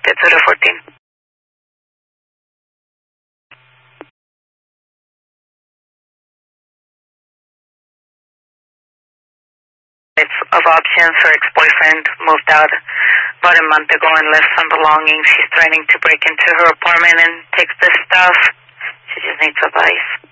Tetsudo 14. Of options. Her ex-boyfriend moved out about a month ago and left some belongings. She's threatening to break into her apartment and take the stuff. She just needs advice.